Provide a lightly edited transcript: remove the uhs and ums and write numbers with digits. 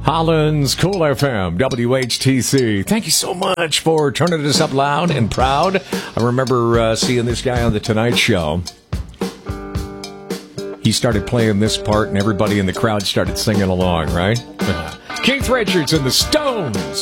Holland's Cool FM, WHTC. Thank you so much for turning this up loud and proud. I remember seeing this guy on The Tonight Show. He started playing this part, and everybody in the crowd started singing along, right? Keith Richards and the Stones.